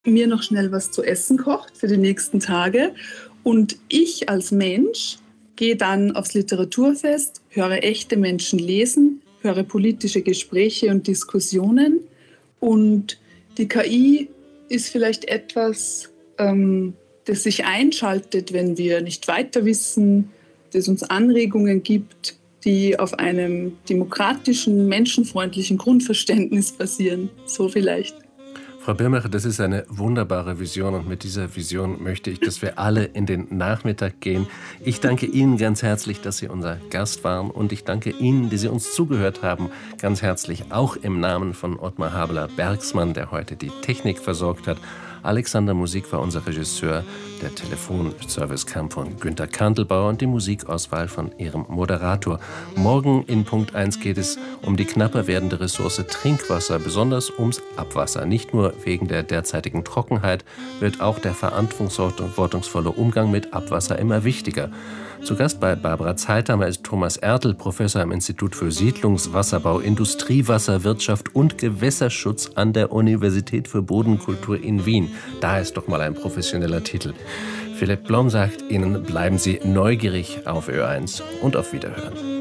mir noch schnell was zu essen kocht für die nächsten Tage. Und ich als Mensch gehe dann aufs Literaturfest, höre echte Menschen lesen, höre politische Gespräche und Diskussionen. Und die KI ist vielleicht etwas, das sich einschaltet, wenn wir nicht weiter wissen, das uns Anregungen gibt, die auf einem demokratischen, menschenfreundlichen Grundverständnis basieren. So vielleicht. Frau Birmacher, das ist eine wunderbare Vision und mit dieser Vision möchte ich, dass wir alle in den Nachmittag gehen. Ich danke Ihnen ganz herzlich, dass Sie unser Gast waren und ich danke Ihnen, die Sie uns zugehört haben, ganz herzlich, auch im Namen von Ottmar Habler-Bergsmann, der heute die Technik versorgt hat. Alexander Musik war unser Regisseur, der Telefonservice kam von Günter Kandelbauer und die Musikauswahl von Ihrem Moderator. Morgen in Punkt 1 geht es um die knapper werdende Ressource Trinkwasser, besonders ums Abwasser. Nicht nur wegen der derzeitigen Trockenheit wird auch der verantwortungsvolle Umgang mit Abwasser immer wichtiger. Zu Gast bei Barbara Zeithammer ist Thomas Ertl, Professor am Institut für Siedlungswasserbau, Industriewasserwirtschaft und Gewässerschutz an der Universität für Bodenkultur in Wien. Da ist doch mal ein professioneller Titel. Philipp Blom sagt Ihnen, bleiben Sie neugierig auf Ö1 und auf Wiederhören.